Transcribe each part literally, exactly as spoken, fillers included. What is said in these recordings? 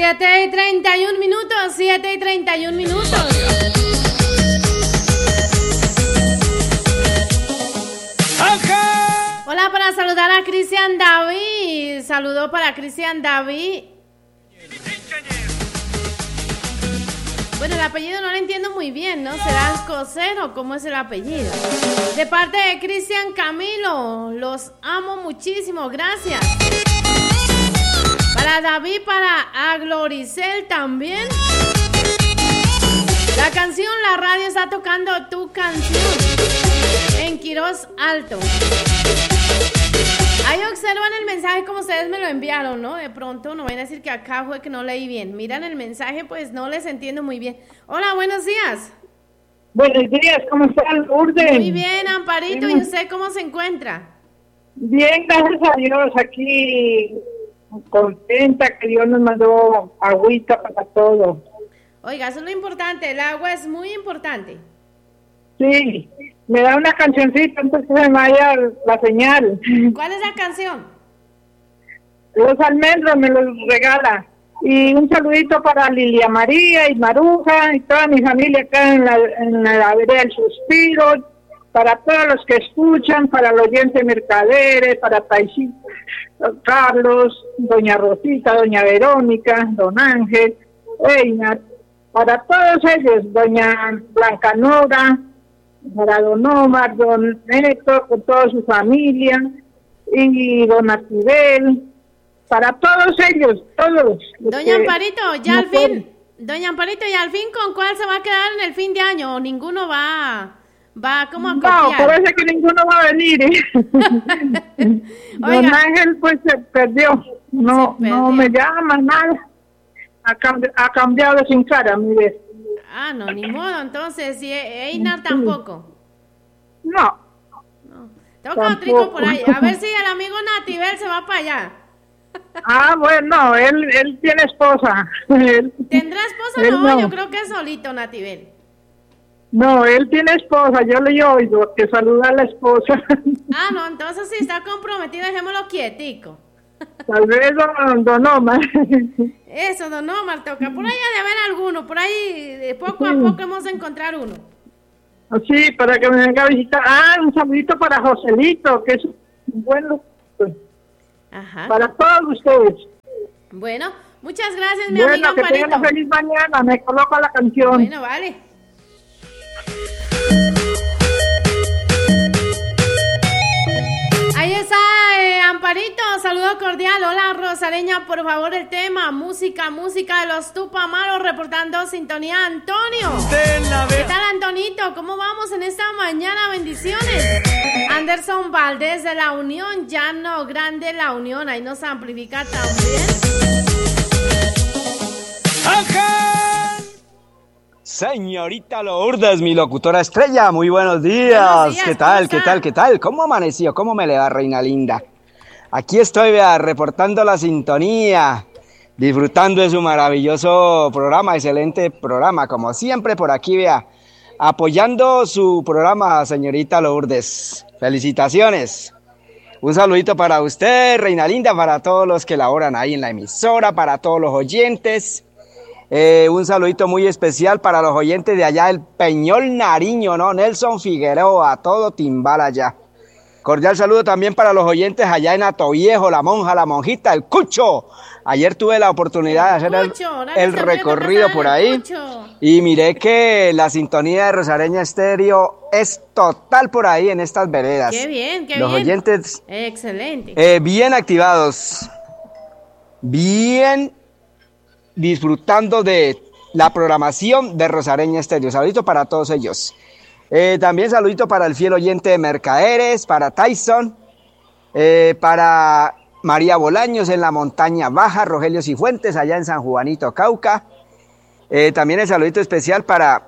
siete y treinta y un minutos, siete y treinta y un minutos. Hola, para saludar a Cristian David. Saludo para Cristian David. Bueno, el apellido no lo entiendo muy bien, ¿no? ¿Será Escocer o cómo es el apellido? De parte de Cristian Camilo, los amo muchísimo, gracias. Para David, para Agloricel también. La canción, la radio está tocando tu canción en Quirós Alto. Ahí observan el mensaje como ustedes me lo enviaron, ¿no? De pronto no van a decir que acá fue que no leí bien. Miran el mensaje, pues no les entiendo muy bien. Hola, buenos días. Buenos días, ¿cómo está Lourdes? Muy bien, Amparito, ¿y usted cómo se encuentra? Bien, gracias a Dios, aquí contenta que Dios nos mandó agüita para todo. Oiga, eso es lo importante, el agua es muy importante. Sí, me da una cancioncita antes que se me vaya la señal. ¿Cuál es la canción? Los almendros me los regala. Y un saludito para Lilia María y Maruja y toda mi familia acá en la, en la vereda del Suspiro, para todos los que escuchan, para el oyente Mercaderes, para Paisito, don Carlos, doña Rosita, doña Verónica, don Ángel, Einar, para todos ellos, doña Blanca Nora, para don Omar, don Neto, con toda su familia, y don Atibel, para todos ellos, todos. Doña Amparito, ya al fin, Doña Amparito, ¿y al fin con cuál se va a quedar en el fin de año? ¿O ninguno va, va como a copiar? No, parece que ninguno va a venir. Don Ángel pues se perdió, no, se perdió. No me llama nada, ha, cambi- ha cambiado sin cara, mire. Ah, no, ni modo, entonces, y Einar tampoco. No. No. Toca trico por ahí, a ver si el amigo Natibel se va para allá. Ah, bueno, él él tiene esposa. Él, ¿Tendrá esposa? No, no, yo creo que es solito, Natibel. No, él tiene esposa, yo le oigo que saluda a la esposa. Ah, no, entonces si está comprometido, dejémoslo quietico. Tal vez don, don Omar. Eso, don Omar, toca. Por ahí ha de haber alguno, por ahí de poco a poco hemos de encontrar uno. Sí, para que me venga a visitar. Ah, un saludito para Joselito, que es un buen locutor. Ajá. Para todos ustedes. Bueno, muchas gracias, mi bueno, amiga que Amparito. tengan una feliz mañana, me coloco la canción. Bueno, vale. Ahí está, eh, Amparito, saludo cordial. Hola, Rosareña, por favor, el tema, música, música de los Tupamaros, reportando sintonía, Antonio. ¿Qué tal, Antonito? ¿Cómo vamos en esta mañana? Bendiciones. Anderson Valdés de La Unión, Llano Grande La Unión, ahí nos amplifica también. ¡Ángel! Señorita Lourdes, mi locutora estrella, muy buenos días. Buenos días, ¿Qué tal, ¿cómo qué tal, qué tal? ¿Cómo amaneció? ¿Cómo me le va, reina linda? Aquí estoy, vea, reportando la sintonía, disfrutando de su maravilloso programa, excelente programa, como siempre por aquí, vea, apoyando su programa, señorita Lourdes. Felicitaciones. Un saludito para usted, reina linda, para todos los que laboran ahí en la emisora, para todos los oyentes. Eh, un saludito muy especial para los oyentes de allá del Peñol Nariño, ¿no? Nelson Figueroa, todo timbal allá. Cordial saludo también para los oyentes allá en Atoviejo, La Monja, La Monjita, El Cucho. Ayer tuve la oportunidad de hacer el, el recorrido por ahí y miré que la sintonía de Rosareña Estéreo es total por ahí en estas veredas. Qué bien, qué los bien. Los oyentes excelente. Eh, bien activados, bien disfrutando de la programación de Rosareña Estéreo. Saludito para todos ellos. Eh, también saludito para el fiel oyente de Mercaderes, para Tyson, eh, para María Bolaños en la Montaña Baja, Rogelio Cifuentes allá en San Juanito, Cauca. Eh, también el saludito especial para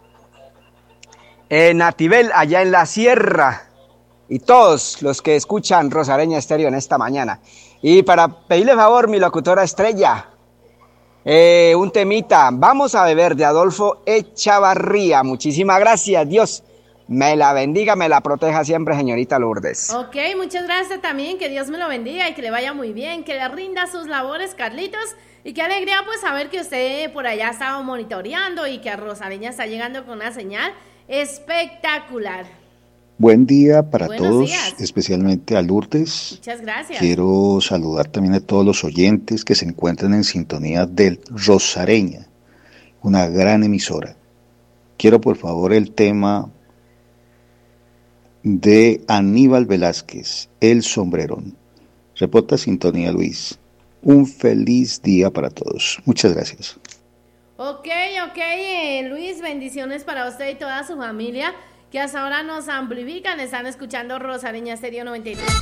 eh, Natibel allá en la Sierra y todos los que escuchan Rosareña Estéreo en esta mañana. Y para pedirle favor, mi locutora estrella, Eh, un temita, Vamos a beber, de Adolfo Echavarría. Muchísimas gracias, Dios me la bendiga, me la proteja siempre, señorita Lourdes. Ok, muchas gracias también, que Dios me lo bendiga y que le vaya muy bien, que le rinda sus labores, Carlitos, Y qué alegría pues saber que usted por allá estaba monitoreando y que a Rosareña está llegando con una señal espectacular. Buen día para Buenos todos, días. especialmente a Lourdes. Muchas gracias. Quiero saludar también a todos los oyentes que se encuentran en sintonía del Rosareña, una gran emisora. Quiero por favor el tema de Aníbal Velázquez, El Sombrerón. Reporta sintonía Luis. Un feliz día para todos. Muchas gracias. Ok, ok, eh, Luis, bendiciones para usted y toda su familia que hasta ahora nos amplifican, están escuchando Rosareña Estéreo noventa y tres.